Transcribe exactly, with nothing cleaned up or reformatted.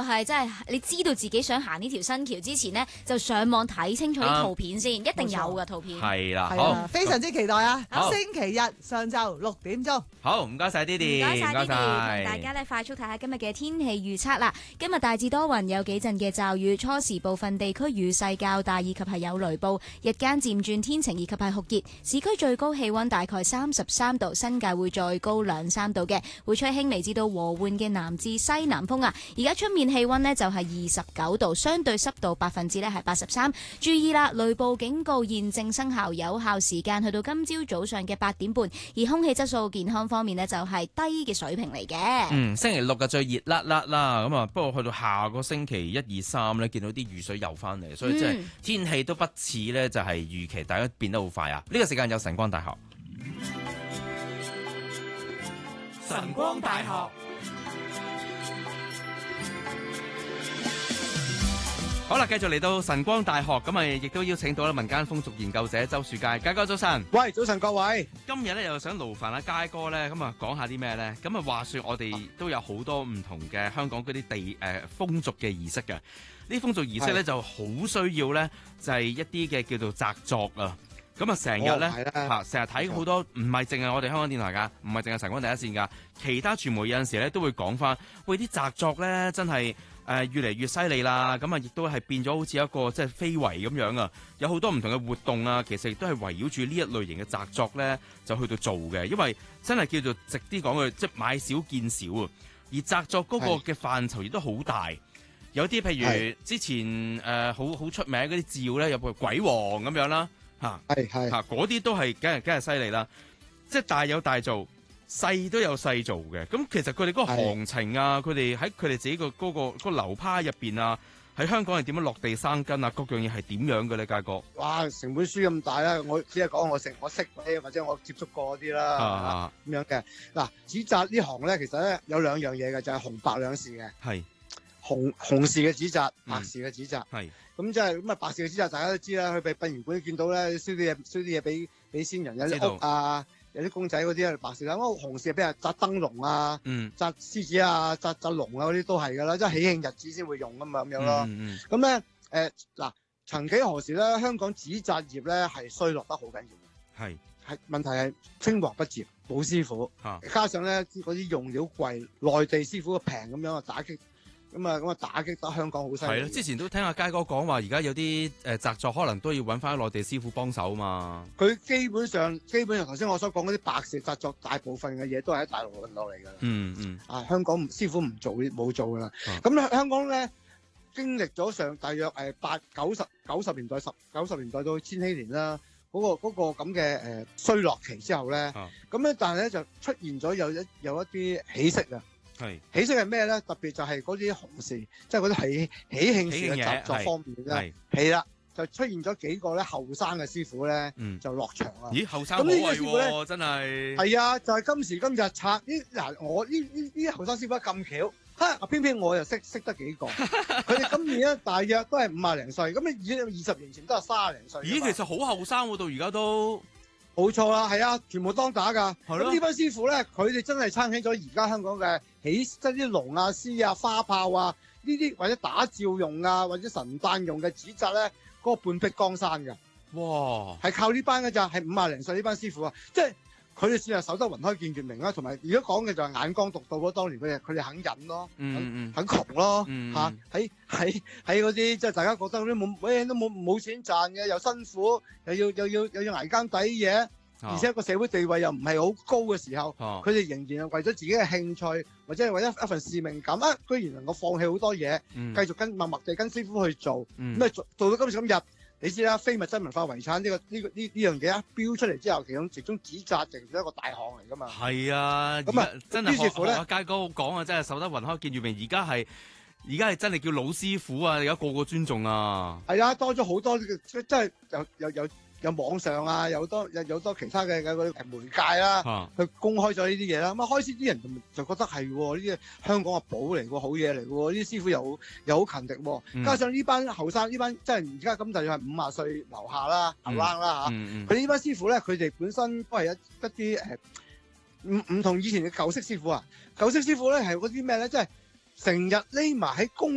係即係你知道自己想行呢條新橋之前呢，就上網睇清楚啲圖片先，一定有嘅圖片。 係啦， 係啊，非常之期待啊！ 好星期日上晝六點鐘。 好，唔該晒 Didi， 唔該晒 Didi， 晒同大家咧快速睇下今日嘅天氣預測啦。今日大致多雲，有幾陣嘅驟雨，初時部分地區雨勢較大，以及係有雷暴。日間漸轉天晴，以及係酷熱。市區最高氣溫大概三十三度，新界會再高兩三度嘅，會吹輕微至到和緩嘅南至西南風啊。而家出面氣溫呢就係二十九度，相對濕度百分之呢係八十三。注意啦，雷暴警告現正生效，有效時間去到今朝早上嘅八點半。而空氣質素健康方面呢，就係低嘅水平嚟嘅。 嗯，星期六嘅最熱辣辣啦，咁啊，不過去到下個星期一二三呢，見到啲雨水又翻嚟，所以即係天氣都不似呢，就係預期，大家變得好快啊！呢、這個時間有晨光大學， 晨光大學。 好啦，繼續嚟到晨光大學，咁啊，亦都邀請到啦民間風俗研究者周樹佳，佳哥早晨。 喂，早晨各位。 今日咧又想勞煩阿佳哥咧，咁啊講下啲咩咧？咁啊話說我哋都有好多唔同嘅香港嗰啲地誒、呃、風俗嘅儀式嘅，呢啲風俗儀式咧就好需要咧，就係、是、一啲嘅叫做紮作啊。咁啊成日咧嚇，成日睇好多，唔係淨係我哋香港電台㗎，唔係淨係晨光第一線㗎，其他傳媒有陣時咧都會講翻，喂啲紮作咧真係。誒、呃、越嚟越犀利啦，咁啊亦都係變咗好似一個即係非遺咁樣啊，有好多唔同嘅活動啊，其實亦都係圍繞住呢一類型嘅紮作咧，就去到做嘅，因為真係叫做直啲講句，即係買少見少啊。而紮作嗰個嘅範疇亦都好大，有啲譬如之前誒好好出名嗰啲照咧，有個鬼王咁樣啦，嚇係係嚇嗰啲都係梗係梗係犀利啦，即係大有大做。細都有細做嘅，咁其實佢哋嗰個行情啊，佢哋喺佢哋自己個嗰個嗰個流派入邊啊，喺香港係點樣落地生根啊？各樣嘢係點樣嘅咧，佳哥？ 哇！成本書咁大啦，我只係講我識我識嘅或者我接觸過嗰啲啦，咁、啊、樣嘅。嗱，紙紮呢行咧，其實咧有兩樣嘢嘅，就係、是、紅白兩事嘅。係紅紅事嘅紙紮，白事嘅紙紮。係咁即係咁啊！白事嘅紙紮大家都知啦，去殯儀館見到咧，燒啲嘢燒啲嘢俾俾先人，有啲屋啊。有啲公仔嗰啲啊，白事啦，咁紅事啊，俾人紮燈籠啊，嗯，紮獅子啊，紮紮龍啊，嗰啲都係噶啦，即係喜慶日子先會用噶嘛，咁樣咯。咁咧，誒嗱，曾幾何時咧，香港紙紮業咧係衰落得好緊要嘅，係係問題係青黃不接，冇師傅，啊、加上咧嗰啲用料貴，內地師傅平咁樣啊打擊。咁啊，咁啊，打擊得香港好犀利。係咯， 之前都聽阿佳哥講話，而家有啲誒紮作可能都要揾翻內地師傅幫手嘛。 佢基本上，基本上頭先我所講嗰啲白事紮作，大部分嘅嘢都係喺大陸運落嚟㗎。嗯嗯。啊，香港師傅唔做冇做㗎啦。咁、啊、香港咧經歷咗上大約誒八九十九十年代十九十年代到千禧年啦，嗰、嗰個嗰、嗰個咁嘅誒衰落期之後咧，咁咧、啊、但係咧就出現咗有一有一啲起色啊。係喜色係咩咧？特別就係嗰啲紅事，即係嗰啲喜喜慶事嘅習作方面咧，係啦，就出現咗幾個咧後生嘅師傅咧，嗯、就落場啦。咦，後生好喎，真係係啊！就係、是、今時今日拆呢嗱，我呢呢呢啲後生師傅咁巧，嚇偏偏我又識識得幾個，佢哋今年咧大約都係五廿零歲，咁你以二十年前都係卅零歲。 咦，其實好後生喎，到而家都。 冇錯啦，係啊，全部當打㗎。咁呢班師傅咧，佢哋真係撐起咗而家香港嘅起，即係啲龍啊、獅啊、花炮啊呢啲，或者打醮用啊，或者神誕用嘅紙紮咧，嗰、嗰個半壁江山㗎。哇！係靠呢班㗎咋，係五廿零歲呢班師傅啊，即係佢哋算係守得雲開見月明啦。同埋如果講嘅就係眼光獨到咯，當年佢哋佢哋肯忍咯，嗯、肯，肯窮咯，嚇喺喺喺嗰啲即係大家覺得啲冇咩都冇冇錢賺嘅，又辛苦，又要又要又要捱更抵嘢。而且個社會地位又唔係好高嘅時候，佢哋、啊、仍然係為咗自己嘅興趣，或者係為咗一份使命感啊，居然能夠放棄好多嘢，嗯、繼續跟默默地跟師傅去做，咁啊、嗯、做做到今時今日，你知啦，非物質文化遺產呢、呢個呢、呢個呢呢樣嘢一標出嚟之後，其中其中紙紮成咗一個大項嚟㗎嘛。係啊，咁啊真係學學阿佳哥講啊，真係守得雲開見月明。而家係而家係真係叫老師傅啊，而家個個尊重啊。係啊，多咗好多即係有有有。有有網上啊，有多有有多其他嘅嘅嗰啲媒介啦，啊、去公開咗呢啲嘢啦。咁啊開始啲人就就覺得係呢啲香港嘅寶嚟喎，好嘢嚟喎。呢啲師傅又又好勤力喎，嗯、加上呢班後生呢班即係而家咁大約係五廿歲樓下啦，後生啦嚇。佢呢班師傅咧，佢哋本身都係一一啲誒唔唔同以前嘅舊式師傅啊。舊式師傅咧係嗰啲咩咧，即係成日匿埋喺公